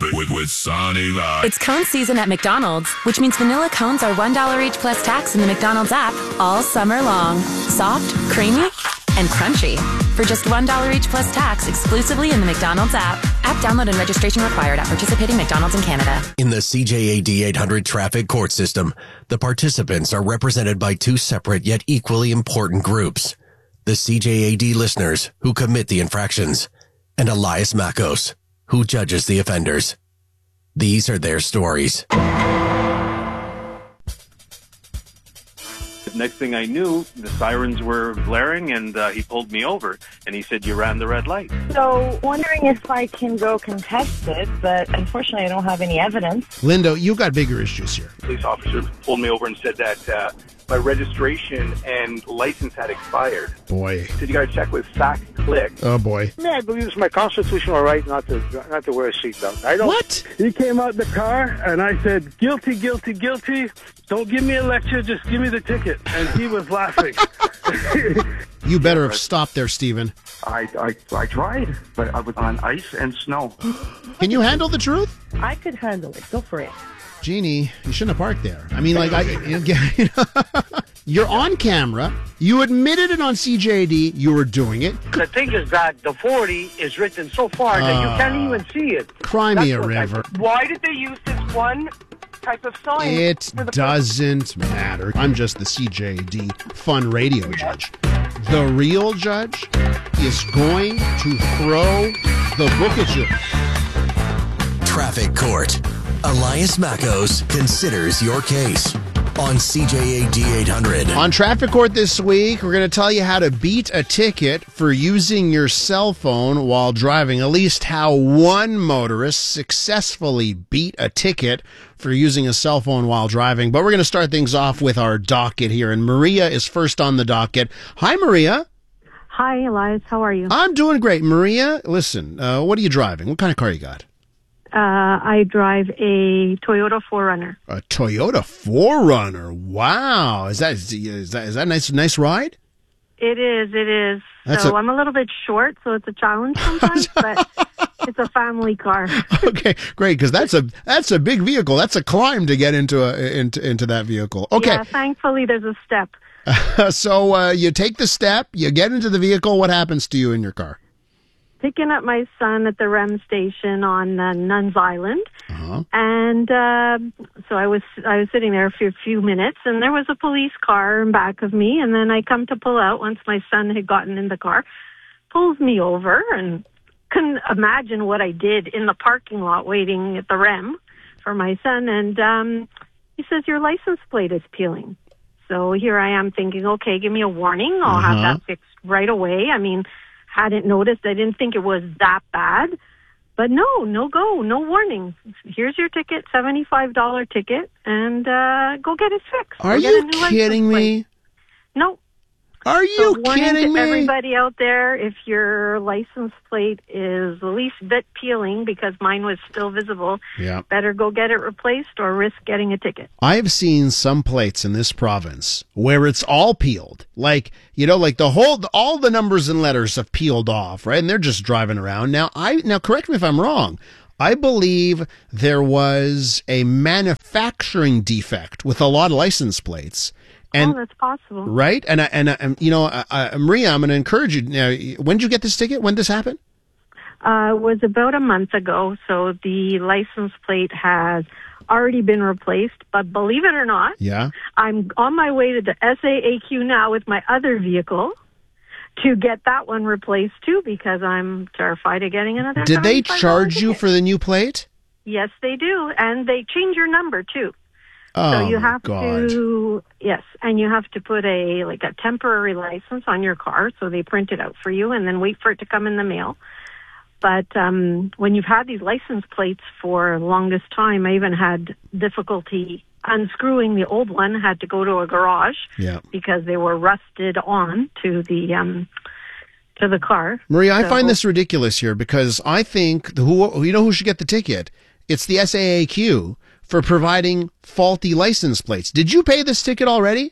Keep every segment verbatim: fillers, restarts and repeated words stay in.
it with, with Sonny Live. It's cone season at McDonald's, which means vanilla cones are one dollar each plus tax in the McDonald's app all summer long. Soft, creamy, and crunchy. For just one dollar each plus tax exclusively in the McDonald's app. App download and registration required at participating McDonald's in Canada. In the C J A D eight hundred traffic court system, the participants are represented by two separate yet equally important groups. The C J A D listeners who commit the infractions, and Elias Makos, who judges the offenders. These are their stories. Next thing I knew, the sirens were blaring, and uh, he pulled me over, and he said, you ran the red light. So, wondering if I can go contest it, but unfortunately I don't have any evidence. Lindo, you got bigger issues here. Police officer pulled me over and said that uh, my registration and license had expired. Boy. He said, you got to check with S A C Click. Oh, boy. Yeah, I believe it's my constitutional right not to not to wear a seatbelt. I don't. What? He came out the car, and I said, guilty, guilty, guilty. Don't give me a lecture, just give me the ticket. And he was laughing. You better have stopped there, Stephen. I, I I tried, but I was on ice and snow. Can you handle the truth? I could handle it. Go for it. Jeannie, you shouldn't have parked there. I mean, like, I, you know, you're on camera. You admitted it on C J A D. You were doing it. The thing is that the forty is written so far that you can't even see it. Cry me a river. Why did they use this one type of sign? It doesn't matter. I'm just the C J A D fun radio judge. The real judge is going to throw the book at you. Traffic Court. Elias Makos considers your case on C J A D eight hundred. On Traffic Court this week, we're going to tell you how to beat a ticket for using your cell phone while driving. At least how one motorist successfully beat a ticket for using a cell phone while driving. But we're going to start things off with our docket here. And Maria is first on the docket. Hi, Maria. Hi, Elias. How are you? I'm doing great. Maria, listen, uh, what are you driving? What kind of car you got? Uh, I drive a Toyota four runner. A Toyota four runner. Wow. Is that, is that, is that a nice, nice ride? It is, it is. That's so a- I'm a little bit short, so it's a challenge sometimes, but it's a family car. Okay, great, because that's a that's a big vehicle. That's a climb to get into a into into that vehicle. Okay. Yeah, thankfully there's a step. so uh, you take the step, you get into the vehicle. What happens to you in your car? Picking up my son at the R E M station on uh, Nuns Island, uh-huh. and uh, so I was I was sitting there for a few minutes, and there was a police car in back of me, and then I come to pull out once my son had gotten in the car, pulls me over, and couldn't imagine what I did in the parking lot waiting at the R E M for my son, and um, he says, your license plate is peeling. So here I am thinking, okay, give me a warning, I'll uh-huh. have that fixed right away. I mean, hadn't noticed. I didn't think it was that bad. But no, no go, no warning. Here's your ticket, seventy-five dollars ticket, and uh, go get it fixed. Are go you kidding me? No. Are you so kidding to me? Everybody out there, if your license plate is the least bit peeling, because mine was still visible, yeah. better go get it replaced or risk getting a ticket. I've seen some plates in this province where it's all peeled. Like, you know, like the whole, all the numbers and letters have peeled off, right? And they're just driving around. Now, I, now correct me if I'm wrong. I believe there was a manufacturing defect with a lot of license plates. And, oh, that's possible. Right? And, and, and you know, uh, uh, Maria, I'm going to encourage you. Now, when did you get this ticket? When did this happen? Uh, it was about a month ago. So the license plate has already been replaced. But believe it or not, yeah, I'm on my way to the S A A Q now with my other vehicle to get that one replaced too, because I'm terrified of getting another. Did they charge you for the new plate? Yes, they do. And they change your number too. Oh, so you have God. to, yes, and you have to put a, like a temporary license on your car, so they print it out for you and then wait for it to come in the mail. But um, when you've had these license plates for the longest time, I even had difficulty unscrewing the old one, had to go to a garage yeah. because they were rusted on to the um, to the car. Maria, I so, find this ridiculous here because I think, the, who you know who should get the ticket? It's the S A A Q. For providing faulty license plates. Did you pay this ticket already?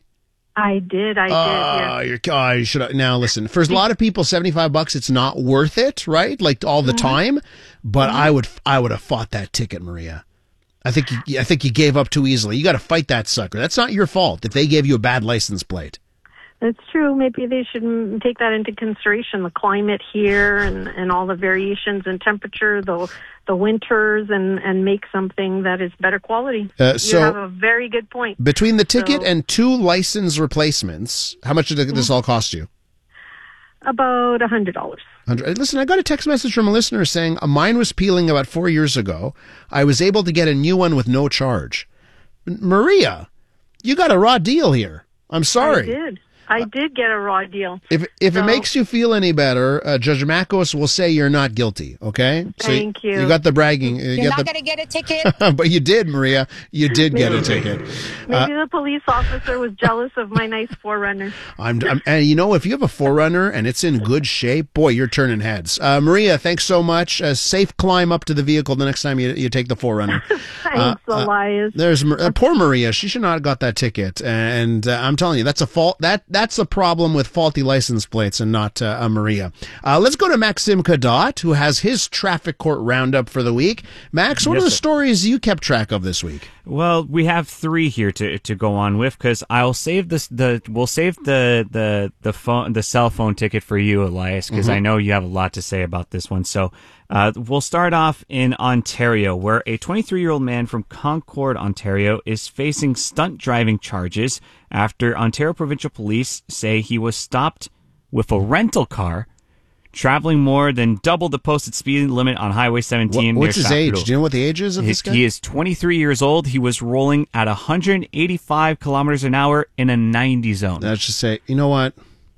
I did. I Oh, did. you're, oh, you should now listen. For a lot of people, seventy-five bucks, it's not worth it, right? Like all the time. But I would, I would have fought that ticket, Maria. I think, you, I think you gave up too easily. You got to fight that sucker. That's not your fault if they gave you a bad license plate. That's true. Maybe they should mm, take that into consideration, the climate here and, and all the variations in temperature, the the winters, and, and make something that is better quality. Uh, you so- have a very good point. Between the ticket So- and two license replacements, how much did this all cost you? About one hundred dollars. one hundred Listen, I got a text message from a listener saying uh, mine was peeling about four years ago. I was able to get a new one with no charge. M- Maria, you got a raw deal here. I'm sorry. I did. I did get a raw deal. If if So- it makes you feel any better, uh, Judge Makos will say you're not guilty. Okay? Thank you. You got the bragging. You You're got not the, going to get a ticket. but you did, Maria. You did get a ticket. Maybe the police officer was jealous of my nice Forerunner. I'm, I'm, and you know, if you have a Forerunner and it's in good shape, boy, you're turning heads. Uh, Maria, thanks so much. A safe climb up to the vehicle the next time you, you take the Forerunner. Thanks, uh, Elias. There's uh, poor Maria. She should not have got that ticket. And uh, I'm telling you, that's a fault. That that's a problem with faulty license plates and not uh, a Maria. Uh, let's go to Maxim Kadot, who has his traffic court roundup for the week. Max, what Yes, are the sir. stories you kept track of this week? Well, we have three here to to go on with because I'll save this. The we'll save the the the phone the cell phone ticket for you, Elias, because Mhm. I know you have a lot to say about this one. So uh, we'll start off in Ontario, where a twenty-three year old man from Concord, Ontario, is facing stunt driving charges after Ontario Provincial Police say he was stopped with a rental car traveling more than double the posted speed limit on Highway seventeen. What- what's near his age? Chapleau. Do you know what the age is of His- this guy? He is twenty-three years old. He was rolling at one hundred eighty-five kilometers an hour in a ninety zone. Let's just say, you know what?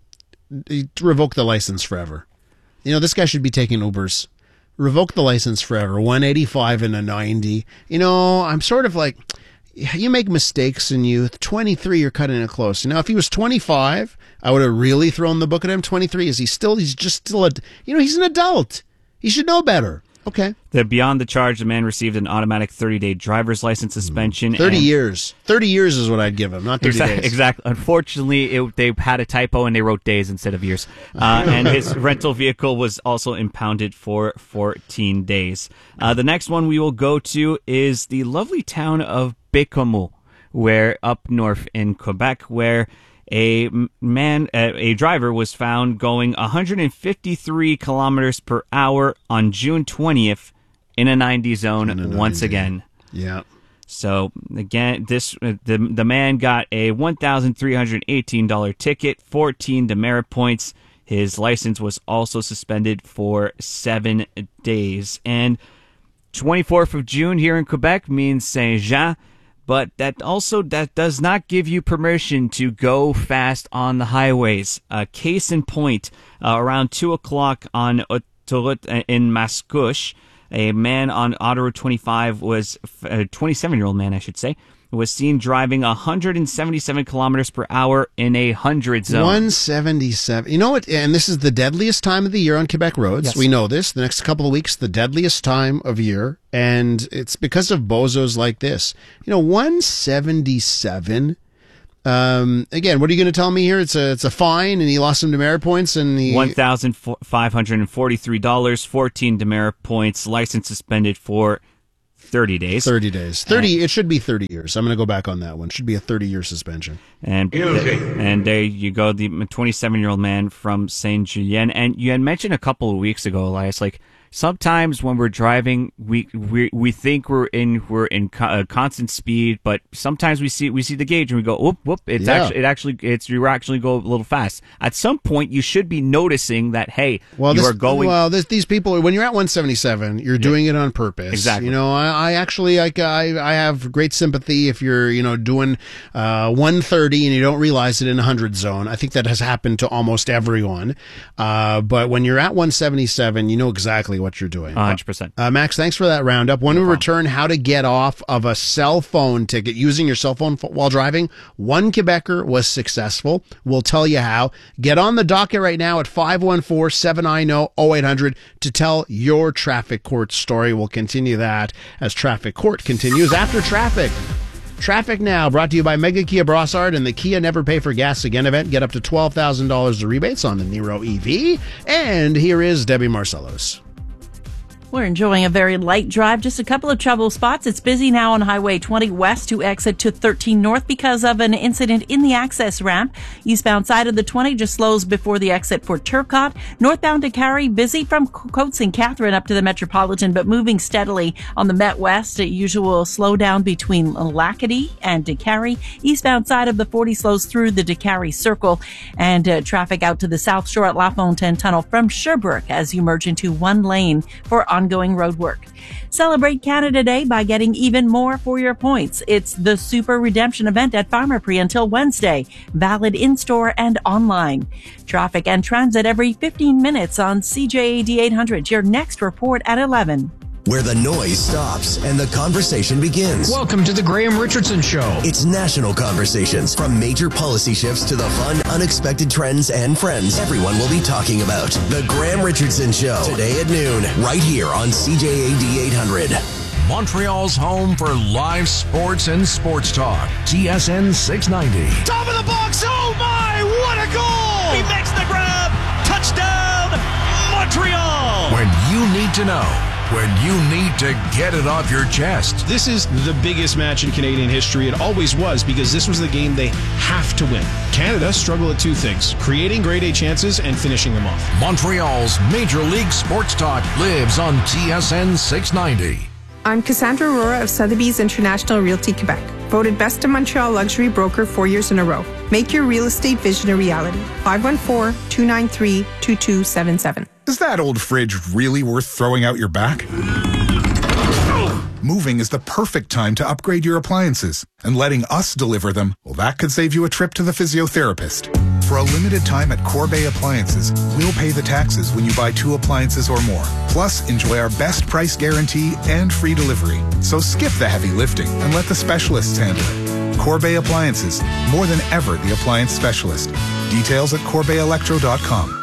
Revoke the license forever. You know, this guy should be taking Ubers. Revoke the license forever. one eighty-five and a ninety. You know, I'm sort of like, you make mistakes in youth. twenty-three, you're cutting it close. You know, if he was twenty-five, I would have really thrown the book at him. twenty-three, is he still, he's just still a, you know, he's an adult. He should know better. Okay. The, beyond the charge, the man received an automatic thirty-day driver's license suspension. thirty and- years. thirty years is what I'd give him, not thirty Exactly. days. exactly. Unfortunately, it, they had a typo and they wrote days instead of years. Uh, and his rental vehicle was also impounded for fourteen days. Uh, the next one we will go to is the lovely town of Bécomo, where up north in Quebec, where a man, uh, a driver was found going one hundred fifty-three kilometers per hour on June twentieth in a ninety zone once again. Yeah. So again, this uh, the the man got a one thousand three hundred eighteen dollar ticket, fourteen demerit points. His license was also suspended for seven days. And twenty-fourth of June here in Quebec means Saint Jean, but that also that does not give you permission to go fast on the highways. Uh, case in point, uh, around two o'clock on Autoroute in Mascouche, a man on Autoroute twenty-five was a twenty-seven-year-old man, I should say, was seen driving one hundred seventy-seven kilometers per hour in a hundred zone. one seventy-seven. You know what? And this is the deadliest time of the year on Quebec roads. Yes. We know this. The next couple of weeks, the deadliest time of year. And it's because of bozos like this. You know, one seventy-seven. Um, again, what are you going to tell me here? It's a it's a fine, and he lost some demerit points, and he One thousand five hundred and forty-three dollars, fourteen demerit points, license suspended for thirty days. thirty days. Thirty. It should be thirty years. I'm going to go back on that one. Should be a thirty year suspension. And and there you go, the twenty-seven year old man from Saint Julien. And you had mentioned a couple of weeks ago, Elias, like sometimes when we're driving, we we we think we're in we're in co- uh, constant speed, but sometimes we see we see the gauge and we go, whoop whoop, it's Yeah. actually it actually it's you actually go a little fast. At some point, you should be noticing that hey, Well, you this, are going. Well, this, these people, when you're at one seventy-seven, you're doing it on purpose. Exactly. You know, I, I actually, I, I, I have great sympathy if you're, you know, doing uh, one thirty and you don't realize it in a hundred zone. I think that has happened to almost everyone. Uh, but when you're at one seventy-seven, you know exactly what you're doing. one hundred percent. Uh, Max, thanks for that roundup. When we return, how to get off of a cell phone ticket using your cell phone f- while driving. One Quebecer was successful. We'll tell you how. Get on the docket right now at five one four, seven nine zero, zero eight hundred to tell your traffic court story. We'll continue that as Traffic Court continues after traffic. Traffic Now, brought to you by Mega Kia Brossard and the Kia Never Pay for Gas Again event. Get up to twelve thousand dollars of rebates on the Niro E V. And here is Debbie Marcellos. We're enjoying a very light drive. Just a couple of trouble spots. It's busy now on Highway twenty west to exit to thirteen north because of an incident in the access ramp. Eastbound side of the twenty just slows before the exit for Turcotte. Northbound to Cary, busy from Coates and Catherine up to the Metropolitan, but moving steadily on the Met West. A usual slowdown between Lackady and DeCary. Eastbound side of the forty slows through the DeCary Circle, and uh, traffic out to the South Shore at La Fontaine Tunnel from Sherbrooke as you merge into one lane for on ongoing road work. Celebrate Canada Day by getting even more for your points. It's the Super Redemption event at Pharmaprix until Wednesday. Valid in-store and online. Traffic and transit every fifteen minutes on C J A D eight hundred. Your next report at eleven. Where the noise stops and the conversation begins. Welcome to the Graham Richardson Show. It's national conversations, from major policy shifts to the fun, unexpected trends and friends everyone will be talking about. The Graham Richardson Show, today at noon, right here on C J A D eight hundred. Montreal's home for live sports and sports talk. T S N six ninety. Top of the box, oh my, what a goal! He makes the grab, touchdown, Montreal! When you need to know. When you need to get it off your chest. This is the biggest match in Canadian history. It always was, because this was the game they have to win. Canada struggle at two things: creating grade A chances and finishing them off. Montreal's Major League Sports Talk lives on T S N six ninety. I'm Cassandra Aurora of Sotheby's International Realty Quebec, voted Best in Montreal Luxury Broker four years in a row. Make your real estate vision a reality. five one four, two nine three, two two seven seven. Is that old fridge really worth throwing out your back? Moving is the perfect time to upgrade your appliances, and letting us deliver them, well, that could save you a trip to the physiotherapist. For a limited time at Corbet Appliances, we'll pay the taxes when you buy two appliances or more. Plus, enjoy our best price guarantee and free delivery. So skip the heavy lifting and let the specialists handle it. Corbet Appliances, more than ever the appliance specialist. Details at corbet electro dot com.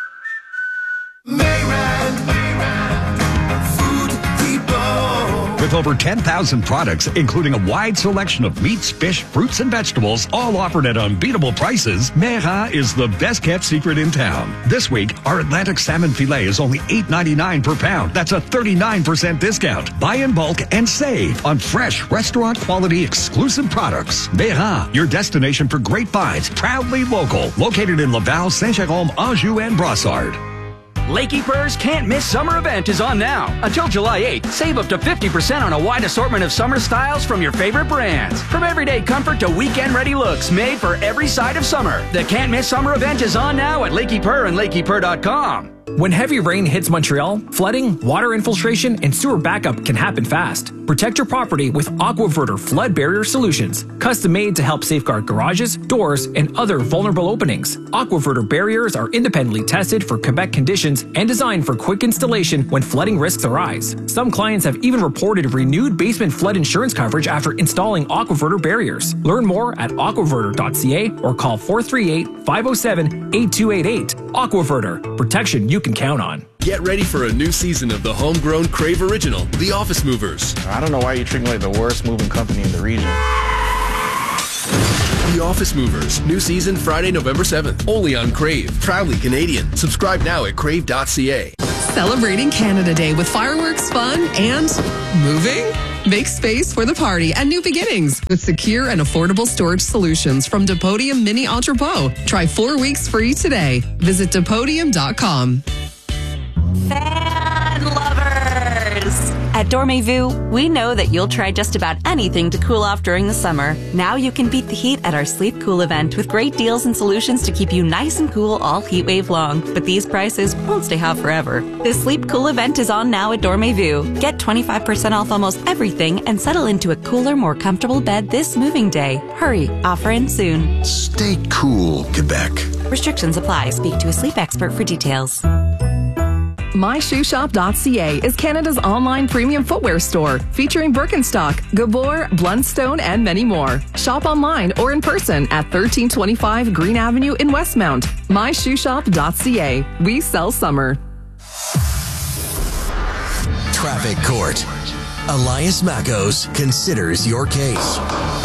With over ten thousand products, including a wide selection of meats, fish, fruits, and vegetables, all offered at unbeatable prices, Mera is the best-kept secret in town. This week, our Atlantic salmon filet is only eight ninety-nine per pound. That's a thirty-nine percent discount. Buy in bulk and save on fresh, restaurant-quality, exclusive products. Mera, your destination for great finds, proudly local. Located in Laval, Saint-Jérôme, Anjou, and Brossard. Lakey Purr's Can't Miss Summer event is on now. Until July eighth, save up to fifty percent on a wide assortment of summer styles from your favorite brands. From everyday comfort to weekend-ready looks made for every side of summer. The Can't Miss Summer event is on now at Lakey Purr and lakey purr dot com. When heavy rain hits Montreal, flooding, water infiltration, and sewer backup can happen fast. Protect your property with AquaVerter flood barrier solutions, custom made to help safeguard garages, doors, and other vulnerable openings. AquaVerter barriers are independently tested for Quebec conditions and designed for quick installation when flooding risks arise. Some clients have even reported renewed basement flood insurance coverage after installing AquaVerter barriers. Learn more at aquaverter dot c a or call four three eight, five oh seven, eight two eight eight. AquaVerter, protection you can count on. Get ready for a new season of the homegrown Crave Original, The Office Movers. I don't know why you're treating like the worst moving company in the region. The Office Movers, new season Friday, November seventh, only on Crave. Proudly Canadian. Subscribe now at crave dot c a. Celebrating Canada Day with fireworks, fun, and moving? Make space for the party and new beginnings with secure and affordable storage solutions from Depodium Mini Entrepot. Try four weeks free today. Visit depodium dot com. Fan lovers! At Dormez-vous, we know that you'll try just about anything to cool off during the summer. Now you can beat the heat at our Sleep Cool event with great deals and solutions to keep you nice and cool all heat wave long. But these prices won't stay hot forever. The Sleep Cool event is on now at Dormez-vous. Get twenty-five percent off almost everything and settle into a cooler, more comfortable bed this moving day. Hurry, offer ends soon. Stay cool, Quebec. Restrictions apply. Speak to a sleep expert for details. my shoe shop dot c a is Canada's online premium footwear store featuring Birkenstock, Gabor, Blundstone, and many more. Shop online or in person at thirteen twenty-five Green Avenue in Westmount. my shoe shop dot c a. We sell summer. Traffic Court. Elias Mackos considers your case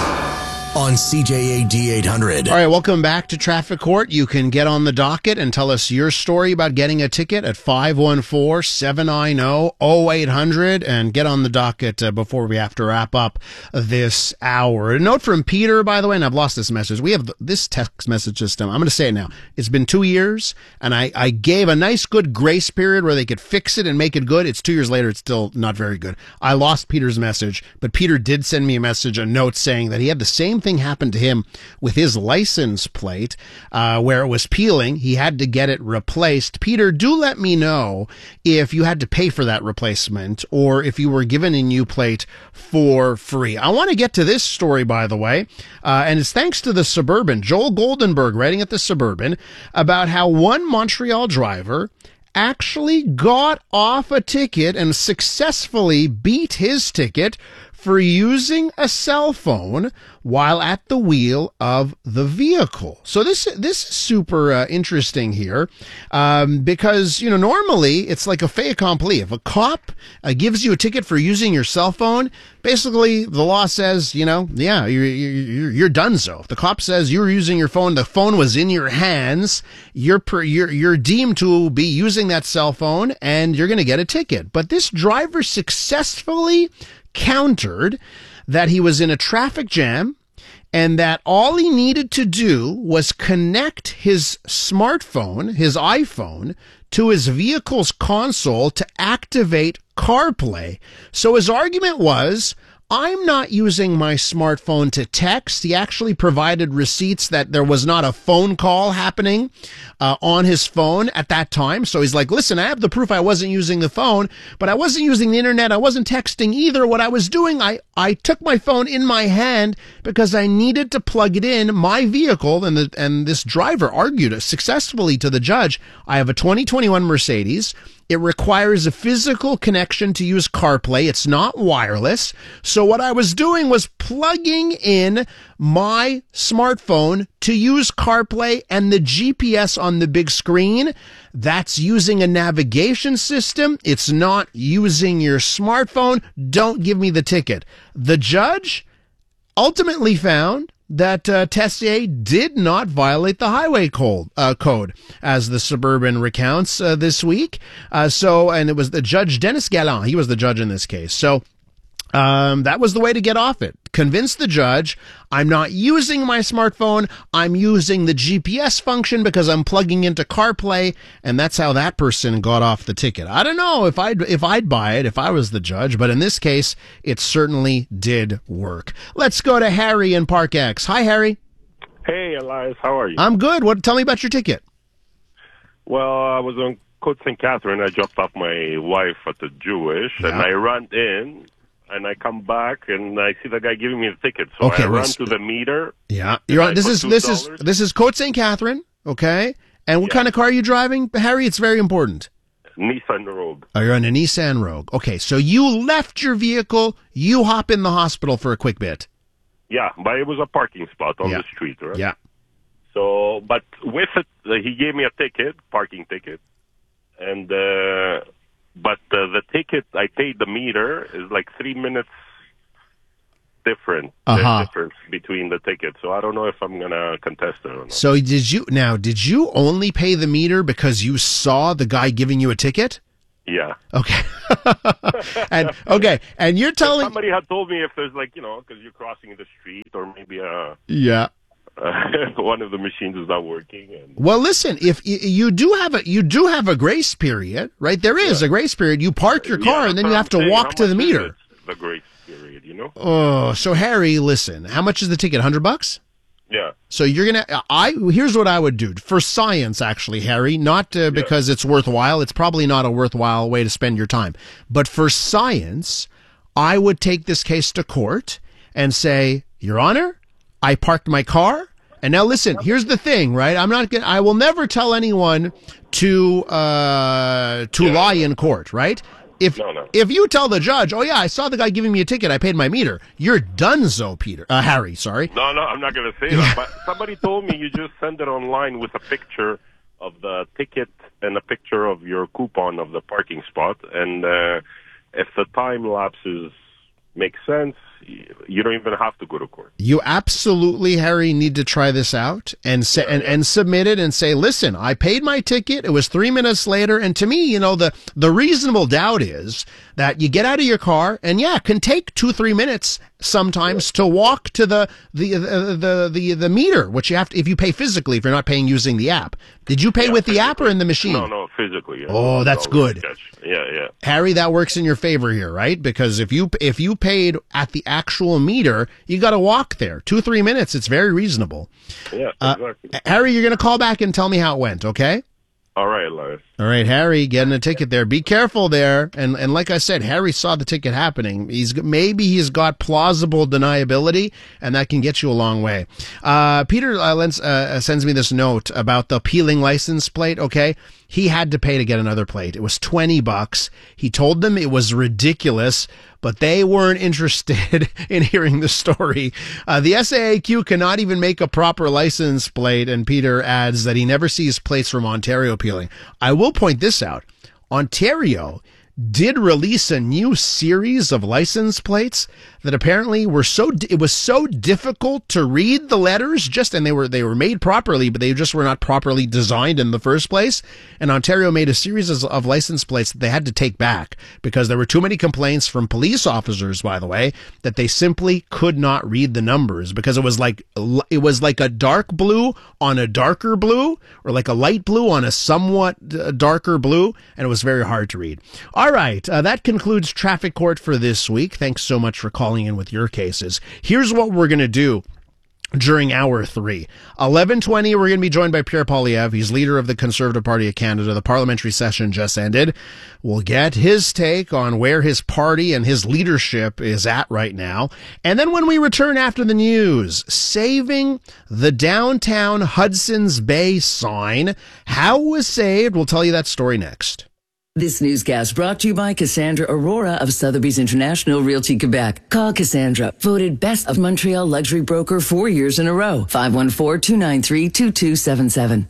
on C J A D eight hundred. All right, welcome back to Traffic Court. You can get on the docket and tell us your story about getting a ticket at five one four, seven nine zero, zero eight hundred and get on the docket uh, before we have to wrap up this hour. A note from Peter, by the way, and I've lost this message. We have this text message system. I'm going to say it now. It's been two years, and I, I gave a nice, good grace period where they could fix it and make it good. It's two years later. It's still not very good. I lost Peter's message, but Peter did send me a message, a note saying that he had the same thing happened to him with his license plate uh, where it was peeling. He had to get it replaced. Peter, do let me know if you had to pay for that replacement or if you were given a new plate for free. I want to get to this story, by the way, uh, and it's thanks to the Suburban. Joel Goldenberg writing at the Suburban about how one Montreal driver actually got off a ticket and successfully beat his ticket for using a cell phone while at the wheel of the vehicle. So this this is super uh, interesting here um, because, you know, normally it's like a fait accompli. If a cop uh, gives you a ticket for using your cell phone, basically the law says, you know, yeah, you're, you're, you're donezo. If the cop says you're using your phone, the phone was in your hands, you're, per, you're, you're deemed to be using that cell phone and you're going to get a ticket. But this driver successfully countered that he was in a traffic jam and that all he needed to do was connect his smartphone, his iPhone, to his vehicle's console to activate CarPlay. So his argument was, I'm not using my smartphone to text. He actually provided receipts that there was not a phone call happening uh, on his phone at that time. So he's like, listen, I have the proof I wasn't using the phone, but I wasn't using the internet. I wasn't texting either. What I was doing, I, I took my phone in my hand because I needed to plug it in my vehicle. And, the, and this driver argued successfully to the judge, I have a twenty twenty-one Mercedes. It requires a physical connection to use CarPlay. It's not wireless. So what I was doing was plugging in my smartphone to use CarPlay and the G P S on the big screen. That's using a navigation system. It's not using your smartphone. Don't give me the ticket. The judge ultimately found that uh, Tessier did not violate the highway code, uh, code as the Suburban recounts uh, this week. Uh, so, and it was the judge, Dennis Gallant. He was the judge in this case. So, um, that was the way to get off it. Convince the judge, I'm not using my smartphone. I'm using the G P S function because I'm plugging into CarPlay, and that's how that person got off the ticket. I don't know if I'd, if I'd buy it if I was the judge, but in this case, it certainly did work. Let's go to Harry in Park X. Hi, Harry. Hey, Elias. How are you? I'm good. What? Tell me about your ticket. Well, I was on Côte Saint Catherine. I dropped off my wife at the Jewish, yeah. and I ran in. And I come back and I see the guy giving me the ticket. So okay, I run let's, to the meter. Yeah, you're on. This is this is this is Côte Saint Catherine. Okay, and what yeah. kind of car are you driving, Harry? It's very important. Nissan Rogue. Oh, you're on a Nissan Rogue. Okay, so you left your vehicle. You hop in the hospital for a quick bit. Yeah, but it was a parking spot on yeah. the street, right? Yeah. So, but with it, uh, he gave me a ticket, parking ticket, and. Uh, But uh, the ticket, I paid the meter, is like three minutes different. Uh-huh. There's difference between the tickets. So I don't know if I'm going to contest it or not. So did you, now, did you only pay the meter because you saw the guy giving you a ticket? Yeah. Okay. and okay, and you're telling... If somebody had told me if there's like, you know, because you're crossing the street or maybe a... Yeah. Uh, one of the machines is not working. And... Well, listen, if y- you do have a you do have a grace period, right? There is yeah. a grace period. You park your car yeah, and then you have to saying, walk to the meter. The grace period, you know. Oh, so Harry, listen. How much is the ticket? Hundred bucks. Yeah. So you're gonna. I here's what I would do for science, actually, Harry. Not uh, because yeah. it's worthwhile. It's probably not a worthwhile way to spend your time. But for science, I would take this case to court and say, Your Honor, I parked my car. And now listen, here's the thing, right? I'm not gonna, I will never tell anyone to, uh, to yeah. lie in court, right? If, no, no. if you tell the judge, oh yeah, I saw the guy giving me a ticket, I paid my meter, you're donezo, Peter, uh, Harry, sorry. No, no, I'm not going to say that. But somebody told me you just send it online with a picture of the ticket and a picture of your coupon of the parking spot. And, uh, if the time lapse is makes sense. You don't even have to go to court. You absolutely, Harry, need to try this out and say, and, and submit it and say, listen, I paid my ticket. It was three minutes later. And to me, you know, the, the reasonable doubt is that you get out of your car and yeah, it can take two, three minutes sometimes to walk to the, the, the, the, the, the meter, which you have to, if you pay physically, if you're not paying using the app. Did you pay Yeah, with the physically. app or in the machine? No, no, physically. Yeah. Oh, that's good. Yeah, yeah. Harry, that works in your favor here, right? Because if you if you paid at the actual meter, you got to walk there. Two, three minutes. It's very reasonable. Yeah, Uh, exactly. Harry, you're going to call back and tell me how it went, okay? All right, Elias. All right, Harry, getting a ticket there. Be careful there. And and like I said, Harry saw the ticket happening. He's maybe he's got plausible deniability, and that can get you a long way. Uh, Peter uh, lends, uh, sends me this note about the peeling license plate. Okay, he had to pay to get another plate. It was twenty bucks. He told them it was ridiculous, but they weren't interested in hearing the story. Uh, the S A A Q cannot even make a proper license plate, and Peter adds that he never sees plates from Ontario peeling. I will point this out. Ontario did release a new series of license plates that apparently were so, it was so difficult to read the letters just, and they were, they were made properly, but they just were not properly designed in the first place. And Ontario made a series of, of license plates that they had to take back because there were too many complaints from police officers, by the way, that they simply could not read the numbers because it was like, it was like a dark blue on a darker blue or like a light blue on a somewhat uh, darker blue. And it was very hard to read. All right. Uh, that concludes Traffic Court for this week. Thanks so much for calling in with your cases. Here's what we're going to do during hour three. eleven twenty, we're going to be joined by Pierre Poilievre. He's leader of the Conservative Party of Canada. The parliamentary session just ended. We'll get his take on where his party and his leadership is at right now. And then when we return after the news, saving the downtown Hudson's Bay sign. How it was saved? We'll tell you that story next. This newscast brought to you by Cassandra Aurora of Sotheby's International Realty Quebec. Call Cassandra, voted Best of Montreal Luxury Broker four years in a row. five one four, two nine three, two two seven seven.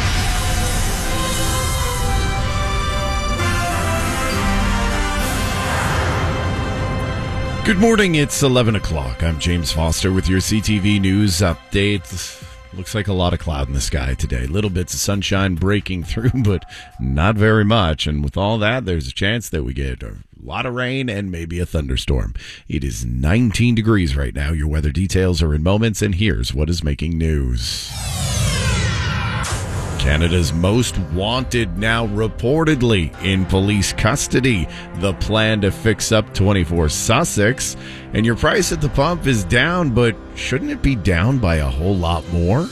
Good morning, it's eleven o'clock. I'm James Foster with your C T V News update. Looks like a lot of cloud in the sky today. Little bits of sunshine breaking through, but not very much. And with all that, there's a chance that we get a lot of rain and maybe a thunderstorm. It is nineteen degrees right now. Your weather details are in moments, and here's what is making news. Canada's most wanted now reportedly in police custody. The plan to fix up twenty-four Sussex. And your price at the pump is down, but shouldn't it be down by a whole lot more?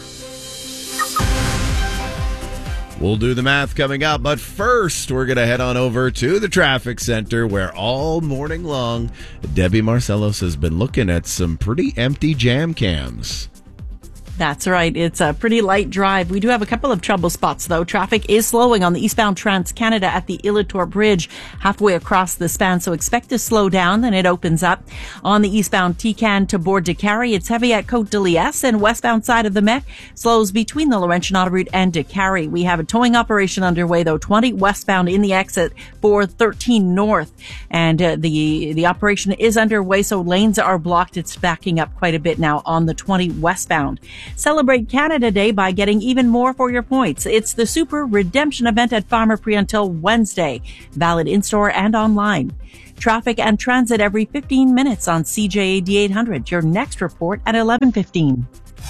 We'll do the math coming up, but first we're going to head on over to the traffic center where all morning long Debbie Marcellos has been looking at some pretty empty jam cams. That's right. It's a pretty light drive. We do have a couple of trouble spots, though. Traffic is slowing on the eastbound Trans-Canada at the Illitor Bridge, halfway across the span, so expect to slow down, then it opens up. On the eastbound Tican to Board de Carry, it's heavy at Côte de Liesse, and westbound side of the Met slows between the Laurentian Autoroute and de Carry. We have a towing operation underway, though, twenty westbound in the exit for thirteen north, and uh, the the operation is underway, so lanes are blocked. It's backing up quite a bit now on the twenty westbound. Celebrate Canada Day by getting even more for your points. It's the Super Redemption event at Pharmaprix until Wednesday. Valid in-store and online. Traffic and transit every fifteen minutes on C J A D eight hundred. Your next report at eleven fifteen.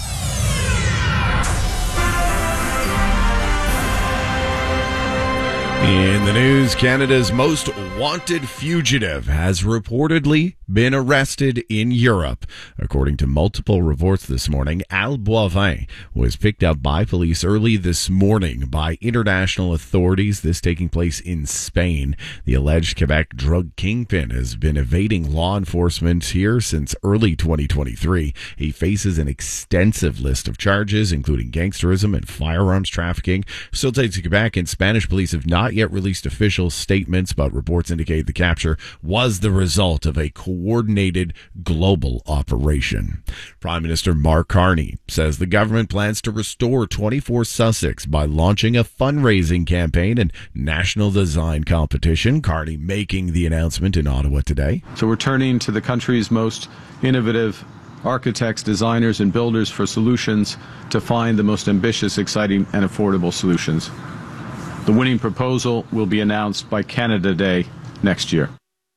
In the news, Canada's most wanted fugitive has reportedly been arrested in Europe. According to multiple reports this morning, Al Boivin was picked up by police early this morning by international authorities, this taking place in Spain. The alleged Quebec drug kingpin has been evading law enforcement here since early twenty twenty-three. He faces an extensive list of charges, including gangsterism and firearms trafficking. Facilitated to Quebec and Spanish police have not yet released official statements, but reports indicate the capture was the result of a coordinated coordinated global operation. Prime Minister Mark Carney says the government plans to restore twenty-four Sussex by launching a fundraising campaign and national design competition. Carney making the announcement in Ottawa today. So we're turning to the country's most innovative architects, designers, and builders for solutions to find the most ambitious, exciting, and affordable solutions. The winning proposal will be announced by Canada Day next year.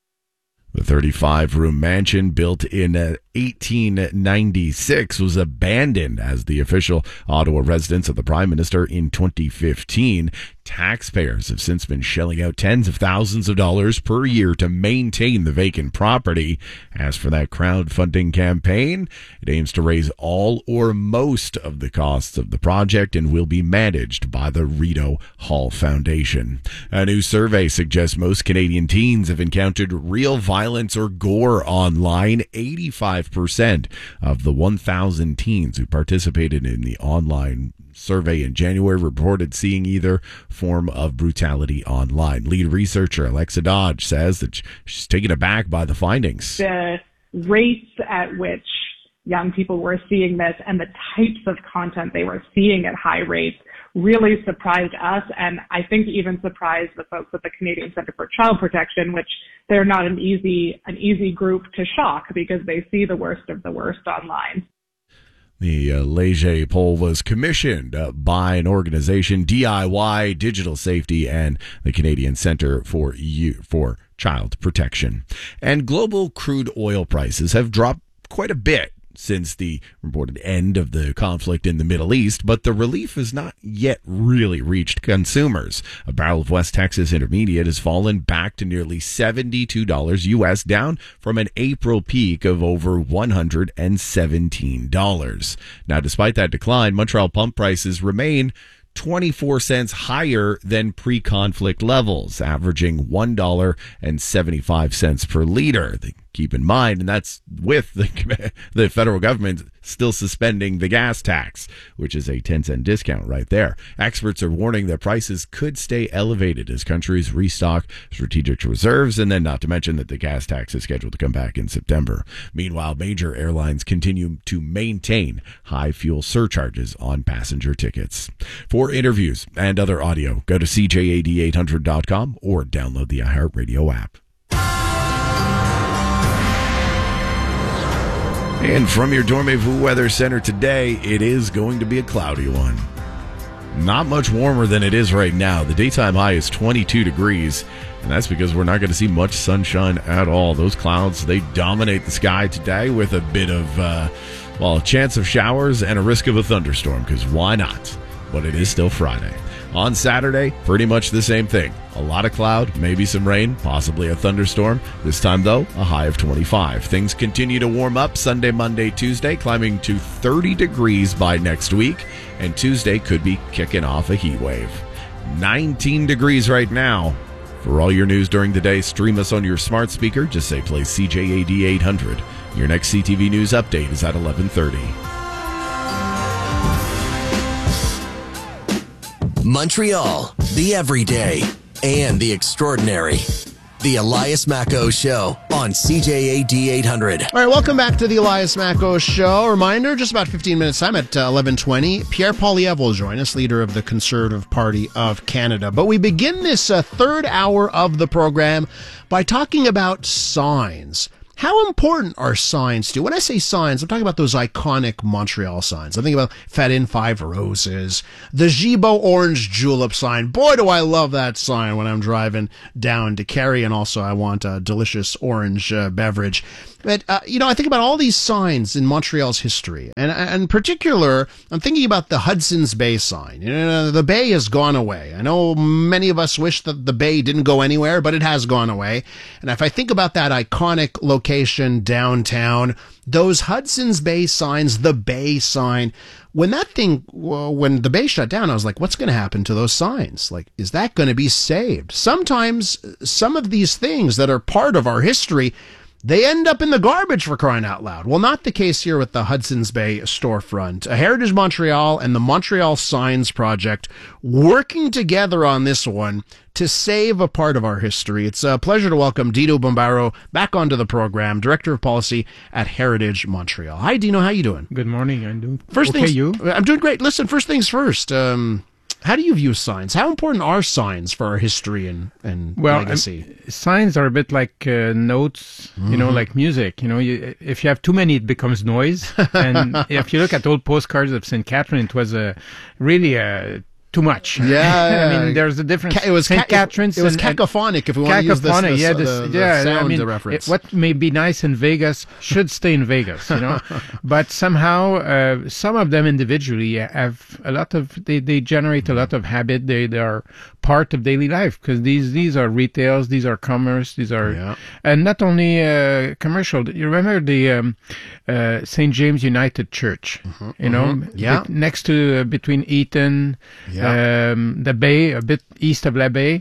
The thirty-five room mansion, built in eighteen ninety-six, was abandoned as the official Ottawa residence of the Prime Minister in twenty fifteen. Taxpayers have since been shelling out tens of thousands of dollars per year to maintain the vacant property. As for that crowdfunding campaign, it aims to raise all or most of the costs of the project and will be managed by the Rideau Hall Foundation. A new survey suggests most Canadian teens have encountered real violence or gore online. eighty-five percent of the one thousand teens who participated in the online survey in January reported seeing either form of brutality online. Lead researcher Alexa Dodge says that she's taken aback by the findings. The rates at which young people were seeing this and the types of content they were seeing at high rates really surprised us, and I think even surprised the folks at the Canadian Centre for Child Protection, which they're not an easy an easy group to shock because they see the worst of the worst online. The uh, Leger poll was commissioned uh, by an organization, D I Y Digital Safety, and the Canadian Centre for U- for Child Protection. And global crude oil prices have dropped quite a bit since the reported end of the conflict in the Middle East, but the relief has not yet really reached consumers. A barrel of West Texas Intermediate has fallen back to nearly seventy-two dollars U S, down from an April peak of over one hundred seventeen dollars. Now, despite that decline, Montreal pump prices remain twenty-four cents higher than pre-conflict levels, averaging one dollar and seventy-five cents per liter. They keep in mind, and that's with the, the federal government still suspending the gas tax, which is a ten cent discount right there. Experts are warning that prices could stay elevated as countries restock strategic reserves, and then not to mention that the gas tax is scheduled to come back in September. Meanwhile, major airlines continue to maintain high fuel surcharges on passenger tickets. For interviews and other audio, go to C J A D eight hundred dot com or download the iHeartRadio app. And from your Dormez-vous Weather Center today, it is going to be a cloudy one. Not much warmer than it is right now. The daytime high is twenty-two degrees, and that's because we're not going to see much sunshine at all. Those clouds, they dominate the sky today with a bit of, uh, well, a chance of showers and a risk of a thunderstorm, because why not? But it is still Friday. On Saturday, pretty much the same thing. A lot of cloud, maybe some rain, possibly a thunderstorm. This time, though, a high of twenty-five. Things continue to warm up Sunday, Monday, Tuesday, climbing to thirty degrees by next week. And Tuesday could be kicking off a heat wave. nineteen degrees right now. For all your news during the day, stream us on your smart speaker. Just say play C J A D eight hundred. Your next C T V News update is at eleven thirty. Montreal, the everyday and the extraordinary. The Elias Macco Show on C J A D eight hundred. All right, welcome back to the Elias Macco Show. Reminder, just about fifteen minutes time at uh, eleven twenty, Pierre Poilievre will join us, leader of the Conservative Party of Canada. But we begin this uh, third hour of the program by talking about signs. How important are signs to you? When I say signs, I'm talking about those iconic Montreal signs. I think about Fed in Five Roses, the Gibault Orange Julep sign. Boy, do I love that sign when I'm driving down to Kerry, and also I want a delicious orange uh, beverage. But, uh, you know, I think about all these signs in Montreal's history. And, and in particular, I'm thinking about the Hudson's Bay sign. You know, the Bay has gone away. I know many of us wish that the Bay didn't go anywhere, but it has gone away. And if I think about that iconic location downtown, those Hudson's Bay signs, the Bay sign, when that thing, well, when the Bay shut down, I was like, what's going to happen to those signs? Like, is that going to be saved? Sometimes some of these things that are part of our history, they end up in the garbage, for crying out loud. Well, not the case here with the Hudson's Bay storefront. A Heritage Montreal and the Montreal Signs Project working together on this one to save a part of our history. It's a pleasure to welcome Dino Bombaro back onto the program, Director of Policy at Heritage Montreal. Hi, Dino. How you doing? Good morning. I'm doing first okay, things, you? I'm doing great. Listen, first things first. Um, how do you view signs? How important are signs for our history and, and well, legacy? Um, signs are a bit like uh, notes, you know, Mhm. like music. You know, you, if you have too many, it becomes noise. And if you look at old postcards of Saint Catherine, it was a really a too much. Yeah, I mean, there's a difference. Ca- it was Saint ca- Catherine's It was and- cacophonic. If we want to use this, cacophonic, this yeah, uh, this, the, the yeah. sound I mean, reference. it- what may be nice in Vegas should stay in Vegas, you know. But somehow, uh, some of them individually have a lot of. They, they generate a lot of habit. They they are part of daily life because these these are retails, these are commerce, these are, and not only uh, commercial. You remember the um, uh, Saint James United Church, you know, mhm. Yeah. bit next to uh, between Eaton, Yeah. um, the Bay, a bit east of La Bay.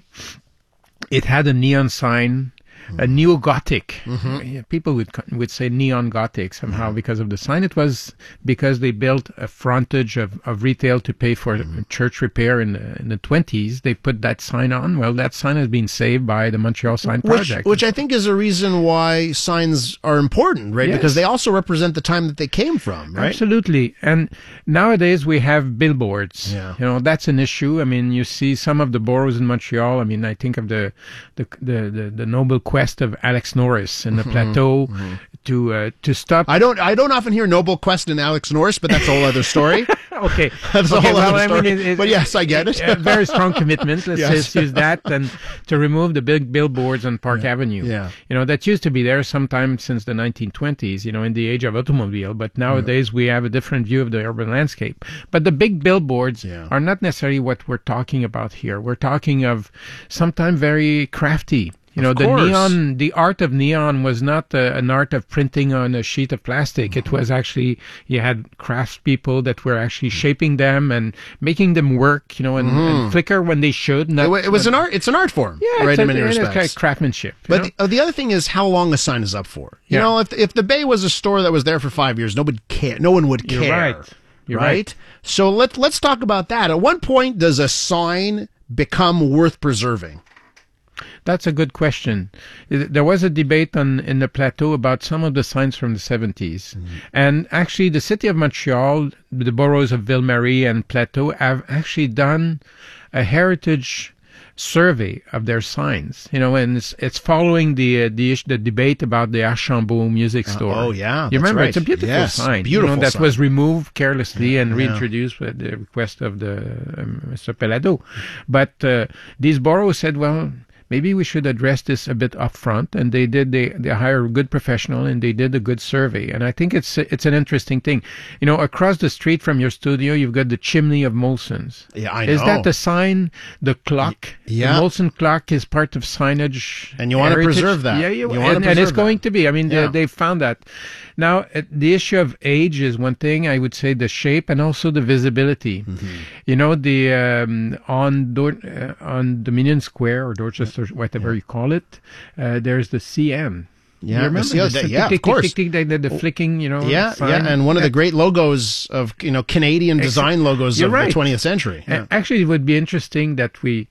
It had a neon sign, a neo-Gothic. Yeah, people would co- would say neon Gothic somehow because of the sign. It was because they built a frontage of, of retail to pay for church repair in the, in the twenties. They put that sign on. Well, that sign has been saved by the Montreal Sign Which, Project. which I think is a reason why signs are important, right? Yes. Because they also represent the time that they came from, right? Absolutely. And nowadays we have billboards. Yeah. You know, that's an issue. I mean, you see some of the boroughs in Montreal. I mean, I think of the the the, the, the noble quest of Alex Norris in the plateau to uh, to stop. I don't I don't often hear Noble Quest and Alex Norris, but that's a whole other story. Okay. That's a Okay, whole well, other I mean, story. it- it- but yes, I get it. A very strong commitment. Let's Yes. just use that, and to remove the big billboards on Park Avenue. Yeah. You know, that used to be there sometime since the nineteen twenties, you know, in the age of automobile, but nowadays we have a different view of the urban landscape. But the big billboards are not necessarily what we're talking about here. We're talking of sometimes very crafty. You know, Of the course. neon, the art of neon was not uh, an art of printing on a sheet of plastic. It was actually, you had craftspeople that were actually shaping them and making them work, you know, and, Mhm. and flicker when they should. Not, It, wa- it was an art. It's an art form, Yeah, right? it's in a- many it is respects. kind of craftsmanship. you But know? the, uh, the other thing is how long a sign is up for. You Yeah. know, if if the Bay was a store that was there for five years, nobody care. No one would You're care. right. You're right. So let let's talk about that. At what point does a sign become worth preserving? That's a good question. There was a debate on in the plateau about some of the signs from the seventies. And actually, the city of Montreal, the boroughs of Ville-Marie and Plateau have actually done a heritage survey of their signs. You know, and it's, it's following the uh, the, ish- the debate about the Archambault music store. oh, yeah, You that's remember? right. It's a beautiful Yes, sign. beautiful you know, that sign. was removed carelessly and Yeah. reintroduced at the request of the um, Mister Pelado. But uh, these boroughs said, well, maybe we should address this a bit upfront, and they did. They they hire a good professional, and they did a good survey. And I think it's it's an interesting thing. You know, across the street from your studio, you've got the chimney of Molson's. Yeah, I Is know. that the sign? The clock. yeah. The Molson clock is part of signage, And you wanna heritage. preserve that. Yeah, you, You wanna and, and it's preserve going that. to be. I mean, Yeah. they, they found that. Now, uh, the issue of age is one thing. I would say the shape and also the visibility. Mm-hmm. You know, the um, on Dor- uh, on Dominion Square or Dorchester, whatever you call it, uh, there's the C N. Yeah, you remember the C N, this? yeah, of Tick, tick, course. tick, tick, tick, the, the flicking, you know. Yeah, sign. yeah, and one of the great logos of you know Canadian Ex- design logos You're of right. the twentieth century. A- Yeah. Actually, it would be interesting that we.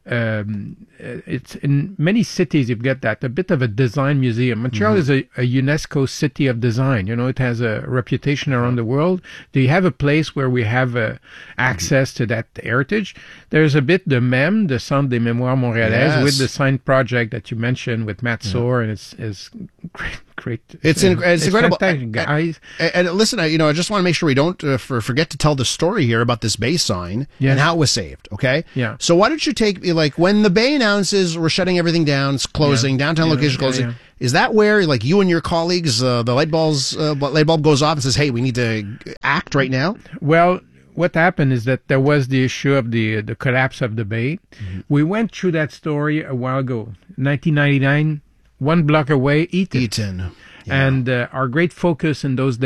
Um, uh, it's in many cities you've got that a bit of a design museum. Montreal Mhm. is a, a UNESCO city of design. You know, it has a reputation around the world. Do you have a place where we have uh, access to that heritage? There's a bit the M E M, the Centre des Mémoires Montréalaises, Yes. with the sign project that you mentioned with Matt Soar, and it's is great. great It's in, it's, incredible. fantastic, And- guys. And, and listen, I, you know, I just want to make sure we don't uh, for, forget to tell the story here about this Bay sign Yes. and how it was saved. Okay. Yeah. So why don't you take like when the Bay announces we're shutting everything down, it's closing, Yeah. downtown Yeah, location yeah, closing. yeah. Is that where like you and your colleagues, uh, the light bulbs, uh, light bulb goes off and says, "Hey, we need to act right now"? Well, what happened is that there was the issue of the the collapse of the Bay. Mm-hmm. We went through that story a while ago, nineteen ninety-nine, one block away, Eaton. Eaton. And uh, our great focus in those days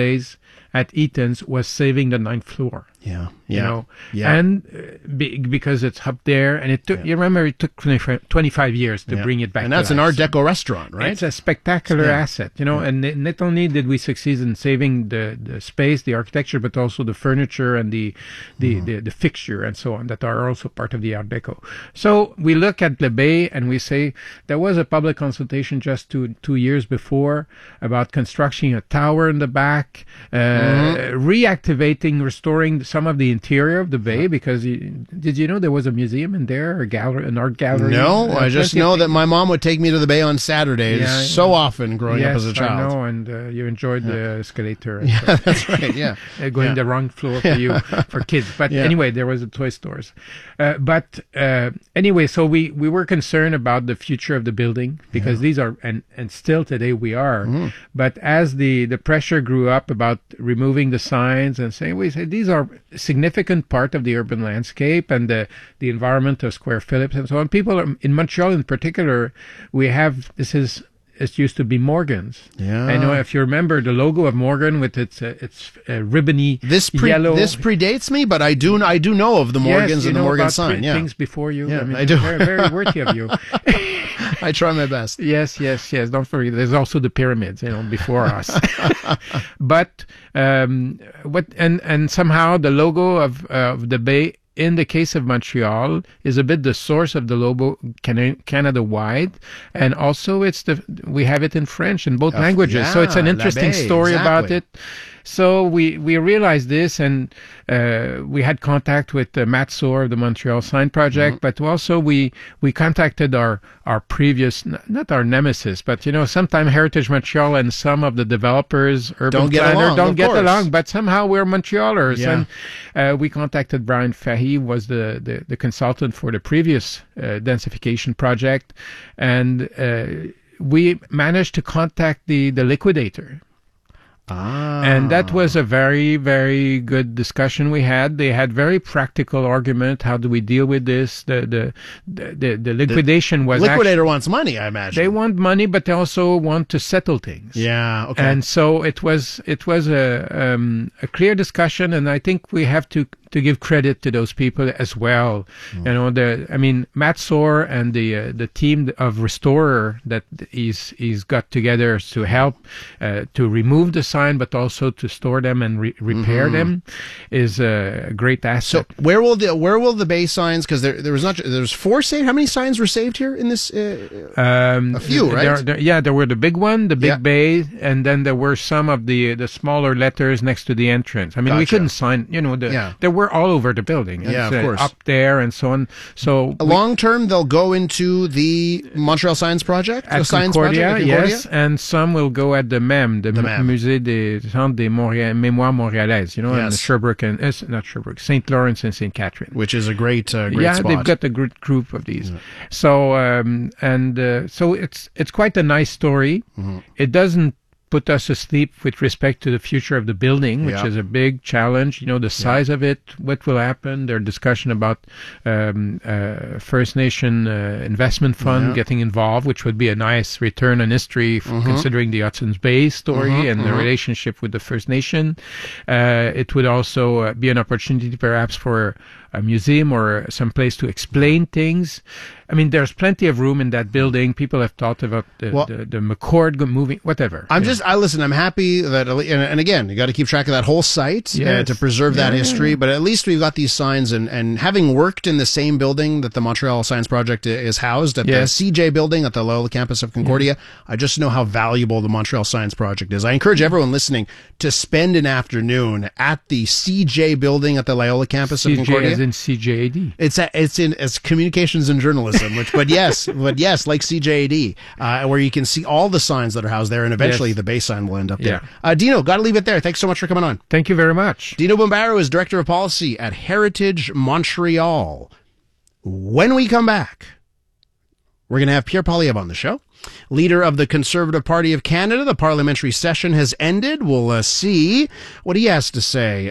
at Eaton's was saving the ninth floor. Yeah, you yeah, know, yeah. and uh, be, because it's up there, and it took. Yeah. You remember, it took twenty-five years to yeah. bring it back. And that's to an life. Art Deco restaurant, right? It's a spectacular yeah. asset, you know. Yeah. And not only did we succeed in saving the, the space, the architecture, but also the furniture and the the, mm. the the fixture and so on that are also part of the Art Deco. So we look at the Bay and we say there was a public consultation just two two years before about constructing a tower in the back, uh, mm. reactivating, restoring some of the interior of the Bay, because you, did you know there was a museum in there, a gallery, an art gallery? No, uh, I just know that my mom would take me to the Bay on Saturdays yeah, so yeah. often growing yes, up as a child. I know, and uh, you enjoyed yeah. the escalator. And yeah, so. That's right, yeah. Going yeah. the wrong floor for you, for kids. But yeah. anyway, there was a toy stores. Uh, but uh, anyway, so we, we were concerned about the future of the building, because yeah. these are, and, and still today we are. Mm. But as the, the pressure grew up about removing the signs and saying, we say these are a significant part of the urban landscape and the, the environment of Square Phillips and so on. People are, in Montreal in particular, we have, this is, it used to be Morgan's. Yeah. I know if you remember the logo of Morgan with its uh, its uh, ribbony this pre- yellow. This predates me, but I do I do know of the Morgans yes, you and know the Morgan about sign. Yeah, things before you. Yeah, I, mean, I do. Very, very worthy of you. I try my best. Yes, yes, yes. Don't forget. There's also the pyramids, you know, before us. But um, what and and somehow the logo of uh, of the Bay, in the case of Montreal, is a bit the source of the logo Canada-wide, and also it's the we have it in French in both uh, languages. Yeah, so it's an interesting Bay, story exactly. about it. So we, we realized this, and uh, we had contact with uh, Matt Soar of the Montreal Sign Project, mm-hmm. but also we we contacted our our previous, not our nemesis, but you know, sometimes Heritage Montreal and some of the developers, urban don't get planner, along, don't get course. along, but somehow we're Montrealers. Yeah. And uh, we contacted Brian Fahy, was the, the, the consultant for the previous uh, densification project, and uh, we managed to contact the, the liquidator. Ah. And that was a very, very good discussion we had. They had very practical argument. How do we deal with this? The the the, the liquidation the was liquidator actually, wants money, I imagine. They want money, but they also want to settle things. Yeah. Okay. And so it was it was a um, a clear discussion, and I think we have to to give credit to those people as well. Mm. You know, the I mean, Matt Soar and the uh, the team of Restorer that he's he's got together to help uh, to remove the sign, but also to store them and re- repair mm-hmm. them, is a great asset. So where will the where will the Bay signs? Because there there was not there's four saved. How many signs were saved here in this? Uh, um, a few, right? There, there, yeah, there were the big one, the big yeah. Bay, and then there were some of the the smaller letters next to the entrance. I mean, gotcha. we couldn't sign. You know, the, yeah. there were all over the building. Yeah, it's, of course. Uh, up there and so on. So long term, they'll go into the Montreal Science Project, at the Science Concordia, Project, at Concordia? yes, and some will go at the M E M, the, the M- Musée des Centres des Montréal- Mémoires Montréalaises. You know, yes. in Sherbrooke and uh, not Sherbrooke, Saint Lawrence and Saint Catherine, which is a great, uh, great yeah, spot. they've got a good group of these. Yeah. So um, and uh, so it's it's quite a nice story. Mm-hmm. It doesn't put us asleep with respect to the future of the building, which yeah. is a big challenge. You know, the size yeah. of it, what will happen. There's discussion about um, uh, First Nation uh, Investment Fund yeah. getting involved, which would be a nice return on history, f- mm-hmm. considering the Hudson's Bay story mm-hmm, and mm-hmm. the relationship with the First Nation. Uh, it would also uh, be an opportunity perhaps for a museum or some place to explain things. I mean, there's plenty of room in that building. People have thought about the, well, the, the McCord moving, whatever. I'm just, know. I listen, I'm happy that, and, and again, you got to keep track of that whole site yes. uh, to preserve that yeah, history, yeah. but at least we've got these signs, and, and having worked in the same building that the Montreal Science Project is housed, at yes. the C J building at the Loyola campus of Concordia, yeah. I just know how valuable the Montreal Science Project is. I encourage everyone listening to spend an afternoon at the C J building at the Loyola campus C J of Concordia. As in C J A D. It's a, it's in it's communications and journalism, which, but yes, but yes, like C J A D, uh, where you can see all the signs that are housed there, and eventually yes. the base sign will end up there. Yeah. Uh, Dino, got to leave it there. Thanks so much for coming on. Thank you very much. Dino Bombaro is Director of Policy at Heritage Montreal. When we come back, we're going to have Pierre Poilievre on the show. Leader of the Conservative Party of Canada. The parliamentary session has ended. We'll uh, see what he has to say